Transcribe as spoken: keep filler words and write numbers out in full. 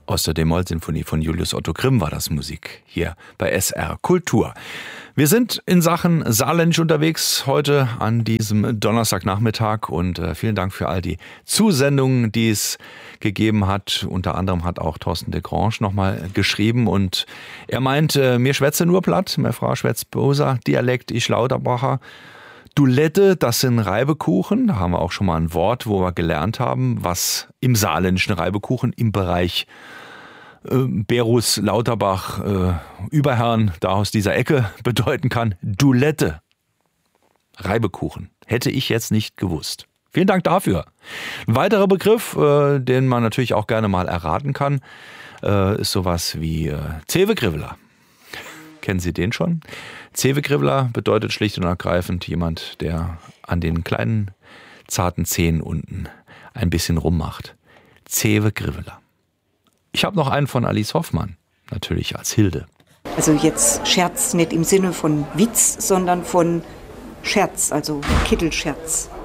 Aus der D-Moll-Sinfonie von Julius Otto Grimm war das Musik hier bei S R Kultur. Wir sind in Sachen Saarländisch unterwegs heute an diesem Donnerstagnachmittag und äh, vielen Dank für all die Zusendungen, die es gegeben hat. Unter anderem hat auch Thorsten de Grange nochmal geschrieben und er meint, äh, mir schwätze nur platt, meine Frau schwätzt Boser Dialekt, ich Lauterbacher. Dulette, das sind Reibekuchen. Da haben wir auch schon mal ein Wort, wo wir gelernt haben, was im saarländischen Reibekuchen im Bereich äh, Berus, Lauterbach, äh, Überherrn, da aus dieser Ecke bedeuten kann. Dulette. Reibekuchen. Hätte ich jetzt nicht gewusst. Vielen Dank dafür. Ein weiterer Begriff, äh, den man natürlich auch gerne mal erraten kann, äh, ist sowas wie äh, Zewekriveler. Kennen Sie den schon? Zewekriveler bedeutet schlicht und ergreifend jemand, der an den kleinen, zarten Zehen unten ein bisschen rummacht. Zewekriveler. Ich habe noch einen von Alice Hoffmann, natürlich als Hilde. Also jetzt Scherz nicht im Sinne von Witz, sondern von Scherz, also Kittelscherz.